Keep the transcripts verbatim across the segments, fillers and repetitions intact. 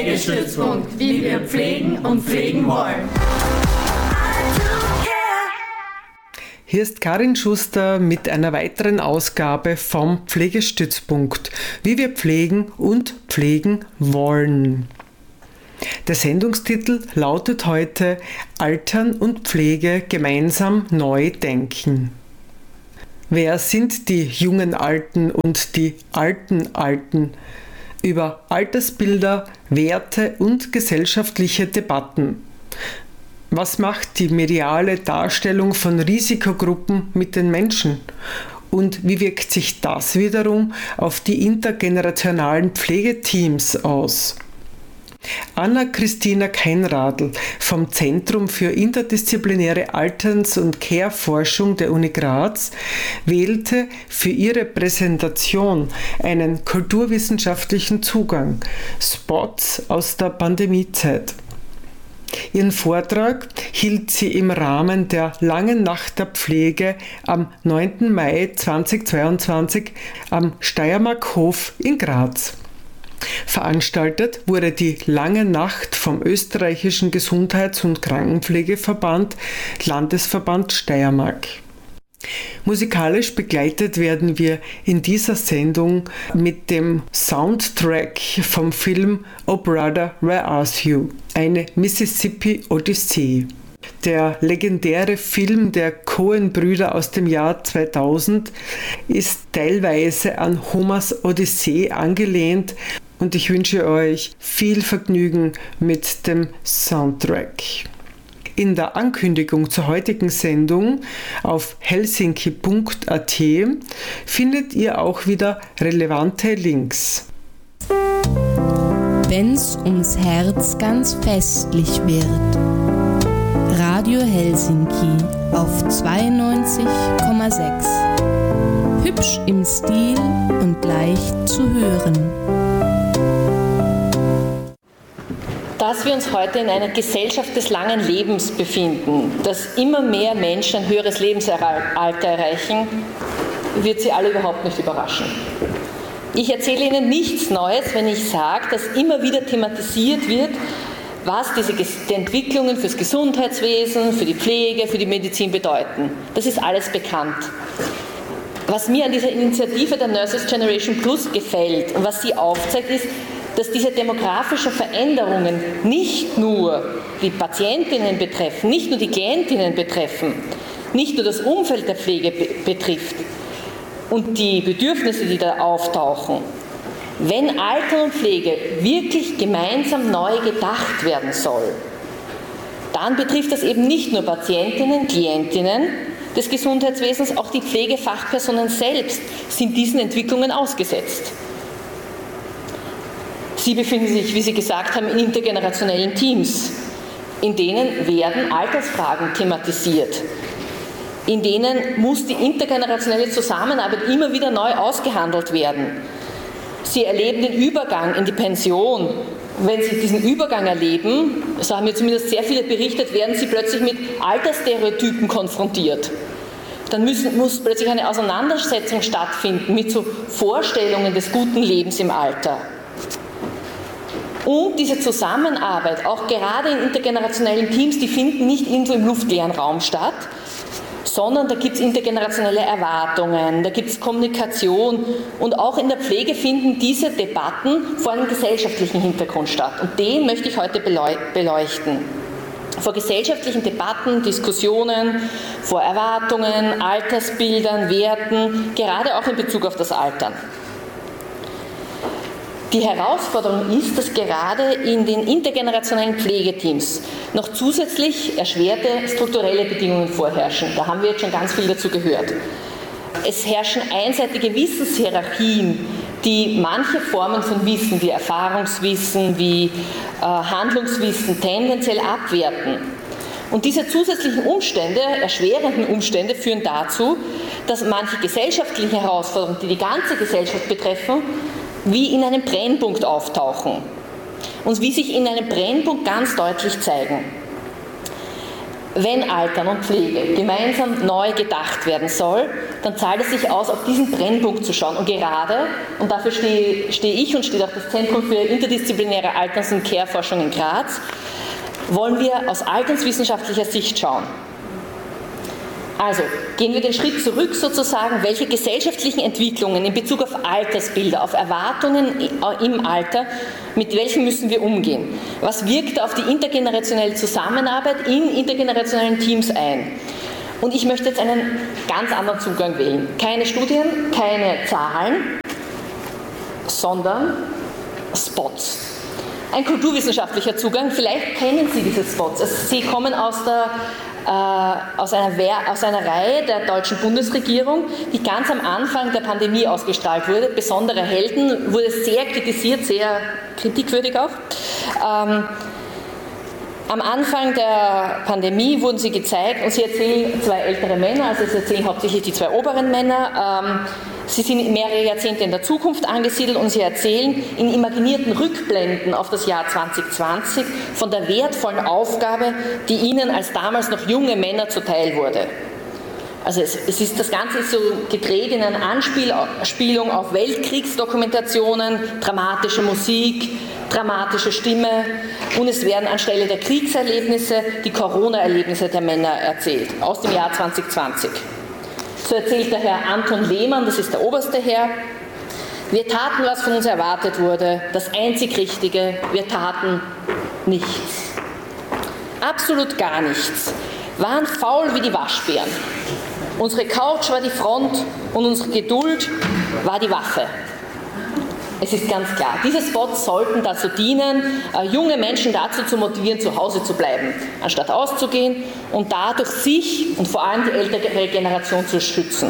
Pflegestützpunkt, wie wir pflegen und pflegen wollen. Hier ist Karin Schuster mit einer weiteren Ausgabe vom Pflegestützpunkt, wie wir pflegen und pflegen wollen. Der Sendungstitel lautet heute Altern und Pflege gemeinsam neu denken. Wer sind die jungen Alten und die alten Alten? Über Altersbilder, Werte und gesellschaftliche Debatten. Was macht die mediale Darstellung von Risikogruppen mit den Menschen? Und wie wirkt sich das wiederum auf die intergenerationalen Pflegeteams aus? Anna-Christina Keinradl vom Zentrum für interdisziplinäre Alterns- und Care-Forschung der Uni Graz wählte für ihre Präsentation einen kulturwissenschaftlichen Zugang, Spots aus der Pandemiezeit. Ihren Vortrag hielt sie im Rahmen der Langen Nacht der Pflege am neunten Mai zweitausendzweiundzwanzig am Steiermark-Hof in Graz. Veranstaltet wurde die Lange Nacht vom österreichischen Gesundheits- und Krankenpflegeverband Landesverband Steiermark. Musikalisch begleitet werden wir in dieser Sendung mit dem Soundtrack vom Film Oh Brother, Where Are You? Eine Mississippi Odyssee. Der legendäre Film der Coen-Brüder aus dem Jahr zweitausend ist teilweise an Homers Odyssee angelehnt und ich wünsche euch viel Vergnügen mit dem Soundtrack. In der Ankündigung zur heutigen Sendung auf helsinki punkt a t findet ihr auch wieder relevante Links. Wenn's ums Herz ganz festlich wird. Radio Helsinki auf zweiundneunzig Komma sechs. Hübsch im Stil und leicht zu hören. Dass wir uns heute in einer Gesellschaft des langen Lebens befinden, dass immer mehr Menschen ein höheres Lebensalter erreichen, wird Sie alle überhaupt nicht überraschen. Ich erzähle Ihnen nichts Neues, wenn ich sage, dass immer wieder thematisiert wird, was diese Entwicklungen für das Gesundheitswesen, für die Pflege, für die Medizin bedeuten. Das ist alles bekannt. Was mir an dieser Initiative der Nurses Generation Plus gefällt und was sie aufzeigt, ist, dass diese demografischen Veränderungen nicht nur die Patientinnen betreffen, nicht nur die Klientinnen betreffen, nicht nur das Umfeld der Pflege be- betrifft und die Bedürfnisse, die da auftauchen. Wenn Alter und Pflege wirklich gemeinsam neu gedacht werden soll, dann betrifft das eben nicht nur Patientinnen, Klientinnen des Gesundheitswesens, auch die Pflegefachpersonen selbst sind diesen Entwicklungen ausgesetzt. Sie befinden sich, wie Sie gesagt haben, in intergenerationellen Teams, in denen werden Altersfragen thematisiert. In denen muss die intergenerationelle Zusammenarbeit immer wieder neu ausgehandelt werden. Sie erleben den Übergang in die Pension. Wenn Sie diesen Übergang erleben, so haben mir zumindest sehr viele berichtet, werden Sie plötzlich mit Altersstereotypen konfrontiert. Dann müssen, muss plötzlich eine Auseinandersetzung stattfinden mit so Vorstellungen des guten Lebens im Alter. Und diese Zusammenarbeit, auch gerade in intergenerationellen Teams, die finden nicht irgendwo im luftleeren Raum statt, sondern da gibt es intergenerationelle Erwartungen, da gibt es Kommunikation und auch in der Pflege finden diese Debatten vor einem gesellschaftlichen Hintergrund statt. Und den möchte ich heute beleuchten. Vor gesellschaftlichen Debatten, Diskussionen, vor Erwartungen, Altersbildern, Werten, gerade auch in Bezug auf das Altern. Die Herausforderung ist, dass gerade in den intergenerationellen Pflegeteams noch zusätzlich erschwerte strukturelle Bedingungen vorherrschen. Da haben wir jetzt schon ganz viel dazu gehört. Es herrschen einseitige Wissenshierarchien, die manche Formen von Wissen, wie Erfahrungswissen, wie äh, Handlungswissen tendenziell abwerten. Und diese zusätzlichen Umstände, erschwerenden Umstände, führen dazu, dass manche gesellschaftlichen Herausforderungen, die die ganze Gesellschaft betreffen, wie in einem Brennpunkt auftauchen und wie sich in einem Brennpunkt ganz deutlich zeigen. Wenn Altern und Pflege gemeinsam neu gedacht werden soll, dann zahlt es sich aus, auf diesen Brennpunkt zu schauen. Und gerade, und dafür stehe, stehe ich und steht auch das Zentrum für interdisziplinäre Alterns- und Care-Forschung in Graz, wollen wir aus alternswissenschaftlicher Sicht schauen. Also, gehen wir den Schritt zurück sozusagen, welche gesellschaftlichen Entwicklungen in Bezug auf Altersbilder, auf Erwartungen im Alter, mit welchen müssen wir umgehen? Was wirkt auf die intergenerationelle Zusammenarbeit in intergenerationellen Teams ein? Und ich möchte jetzt einen ganz anderen Zugang wählen. Keine Studien, keine Zahlen, sondern Spots. Ein kulturwissenschaftlicher Zugang, vielleicht kennen Sie diese Spots. Sie kommen aus der Aus einer, aus einer Reihe der deutschen Bundesregierung, die ganz am Anfang der Pandemie ausgestrahlt wurde. Besondere Helden, wurde sehr kritisiert, sehr kritikwürdig auch. Ähm, am Anfang der Pandemie wurden sie gezeigt und sie erzählen zwei ältere Männer, also sie erzählen hauptsächlich die zwei oberen Männer. Ähm, sie sind mehrere Jahrzehnte in der Zukunft angesiedelt und sie erzählen in imaginierten Rückblenden auf das Jahr zwanzig zwanzig von der wertvollen Aufgabe, die ihnen als damals noch junge Männer zuteil wurde. Also es, es ist, das Ganze ist so gedreht in einer Anspielung auf Weltkriegsdokumentationen, dramatische Musik, dramatische Stimme und es werden anstelle der Kriegserlebnisse die Corona-Erlebnisse der Männer erzählt, aus dem Jahr zwanzig zwanzig. So erzählt der Herr Anton Lehmann, das ist der oberste Herr: Wir taten, was von uns erwartet wurde, das einzig Richtige, wir taten nichts. Absolut gar nichts. Waren faul wie die Waschbären. Unsere Couch war die Front und unsere Geduld war die Waffe. Es ist ganz klar, diese Spots sollten dazu dienen, junge Menschen dazu zu motivieren, zu Hause zu bleiben, anstatt auszugehen und dadurch sich und vor allem die ältere Generation zu schützen.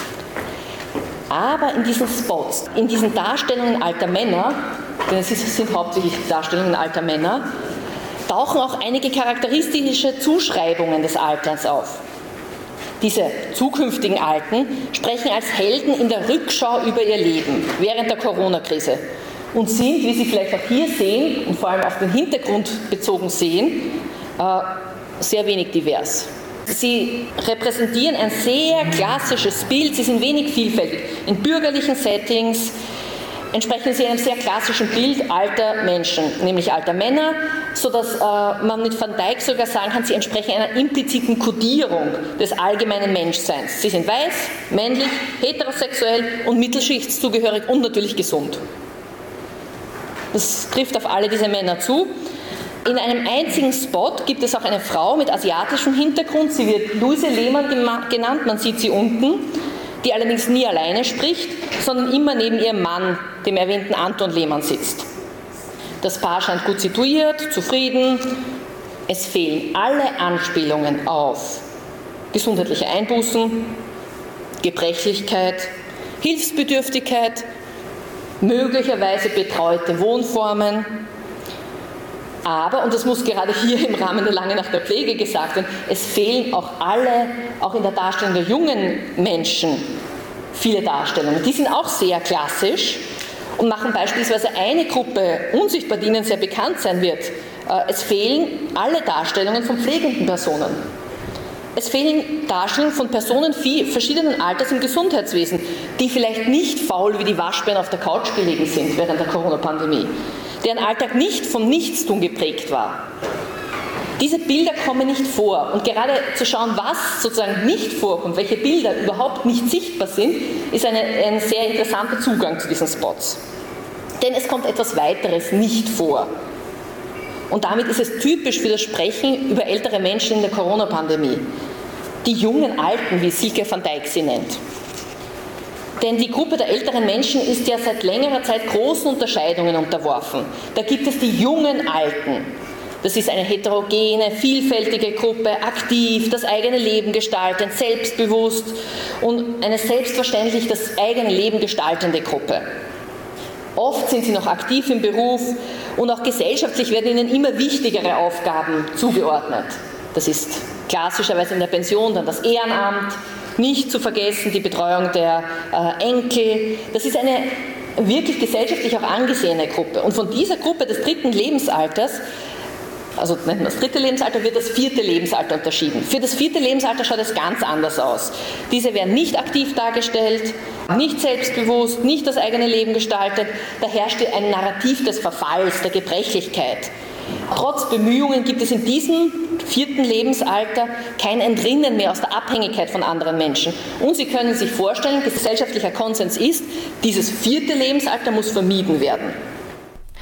Aber in diesen Spots, in diesen Darstellungen alter Männer, denn es sind hauptsächlich Darstellungen alter Männer, tauchen auch einige charakteristische Zuschreibungen des Alterns auf. Diese zukünftigen Alten sprechen als Helden in der Rückschau über ihr Leben während der Corona-Krise und sind, wie Sie vielleicht auch hier sehen und vor allem auf den Hintergrund bezogen sehen, sehr wenig divers. Sie repräsentieren ein sehr klassisches Bild, sie sind wenig vielfältig. In bürgerlichen Settings entsprechen sie einem sehr klassischen Bild alter Menschen, nämlich alter Männer, sodass äh, man mit Van Dijk sogar sagen kann, sie entsprechen einer impliziten Kodierung des allgemeinen Menschseins. Sie sind weiß, männlich, heterosexuell und mittelschichtszugehörig und natürlich gesund. Das trifft auf alle diese Männer zu. In einem einzigen Spot gibt es auch eine Frau mit asiatischem Hintergrund, sie wird Luise Lehmann genannt, man sieht sie unten, die allerdings nie alleine spricht, sondern immer neben ihrem Mann, dem erwähnten Anton Lehmann, sitzt. Das Paar scheint gut situiert, zufrieden. Es fehlen alle Anspielungen auf gesundheitliche Einbußen, Gebrechlichkeit, Hilfsbedürftigkeit, möglicherweise betreute Wohnformen. Aber, und das muss gerade hier im Rahmen der Lange Nacht der Pflege gesagt werden, es fehlen auch alle, auch in der Darstellung der jungen Menschen, viele Darstellungen. Die sind auch sehr klassisch und machen beispielsweise eine Gruppe unsichtbar, die Ihnen sehr bekannt sein wird. Es fehlen alle Darstellungen von pflegenden Personen. Es fehlen Darstellungen von Personen verschiedenen Alters im Gesundheitswesen, die vielleicht nicht faul wie die Waschbären auf der Couch gelegen sind während der Corona-Pandemie, deren Alltag nicht vom Nichtstun geprägt war. Diese Bilder kommen nicht vor. Und gerade zu schauen, was sozusagen nicht vorkommt, welche Bilder überhaupt nicht sichtbar sind, ist eine, ein sehr interessanter Zugang zu diesen Spots. Denn es kommt etwas weiteres nicht vor. Und damit ist es typisch für das Sprechen über ältere Menschen in der Corona-Pandemie. Die jungen Alten, wie Silke van Dijk sie nennt. Denn die Gruppe der älteren Menschen ist ja seit längerer Zeit großen Unterscheidungen unterworfen. Da gibt es die jungen Alten. Das ist eine heterogene, vielfältige Gruppe, aktiv, das eigene Leben gestaltend, selbstbewusst und eine selbstverständlich das eigene Leben gestaltende Gruppe. Oft sind sie noch aktiv im Beruf und auch gesellschaftlich werden ihnen immer wichtigere Aufgaben zugeordnet. Das ist klassischerweise in der Pension dann das Ehrenamt, nicht zu vergessen die Betreuung der äh, Enkel. Das ist eine wirklich gesellschaftlich auch angesehene Gruppe. Und von dieser Gruppe des dritten Lebensalters also nennt man das dritte Lebensalter, wird das vierte Lebensalter unterschieden. Für das vierte Lebensalter schaut es ganz anders aus. Diese werden nicht aktiv dargestellt, nicht selbstbewusst, nicht das eigene Leben gestaltet. Da herrscht ein Narrativ des Verfalls, der Gebrechlichkeit. Trotz Bemühungen gibt es in diesem vierten Lebensalter kein Entrinnen mehr aus der Abhängigkeit von anderen Menschen. Und Sie können sich vorstellen, gesellschaftlicher Konsens ist, dieses vierte Lebensalter muss vermieden werden.